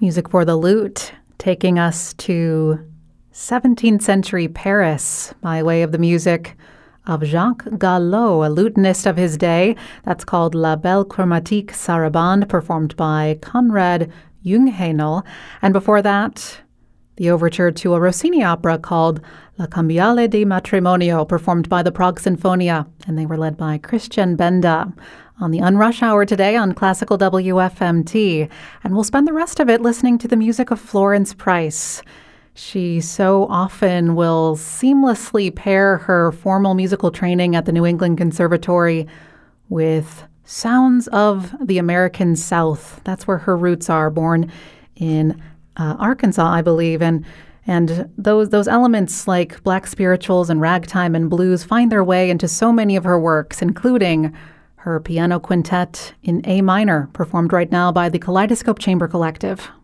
Music for the lute, taking us to 17th century Paris by way of the music of Jacques Gallo, a lutenist of his day. That's called La Belle Chromatique Sarabande, performed by Konrad Jungheinl. And before that, the overture to a Rossini opera called La Cambiale di Matrimonio, performed by the Prague Sinfonia, and they were led by Christian Benda. On the Unrush Hour today on Classical WFMT, and we'll spend the rest of it listening to the music of Florence Price. She so often will seamlessly pair her formal musical training at the New England Conservatory with sounds of the American South. That's where her roots are, born in Arkansas, I believe, and those elements like black spirituals and ragtime and blues find their way into so many of her works, including her piano quintet in A minor, performed right now by the Kaleidoscope Chamber Collective.